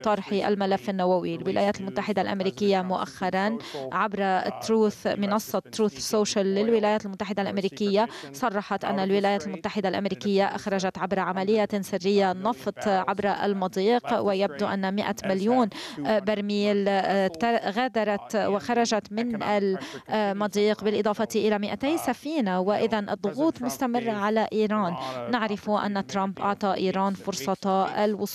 طرح الملف النووي. الولايات المتحدة الأمريكية مؤخرا عبر منصة تروث سوشيال للولايات المتحدة الأمريكية صرحت أن الولايات المتحدة الأمريكية أخرجت عبر عملية سرية نفط عبر المضيق، ويبدو أن 100 مليون برميل غادرت وخرجت من المضيق بالإضافة إلى 200 سفينة. وإذا الضغوط مستمرة على إيران. نعرف أن ترامب أعطى إيران فرصة الوصول